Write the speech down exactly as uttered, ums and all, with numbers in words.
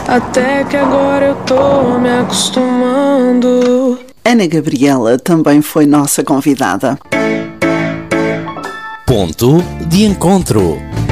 até que agora eu tô me acostumando. Ana Gabriela também foi nossa convidada. Ponto de encontro.